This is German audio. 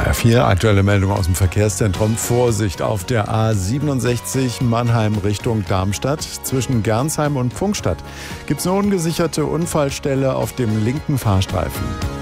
HR4, aktuelle Meldung aus dem Verkehrszentrum. Vorsicht auf der A67 Mannheim Richtung Darmstadt. Zwischen Gernsheim und Pfungstadt gibt es eine ungesicherte Unfallstelle auf dem linken Fahrstreifen.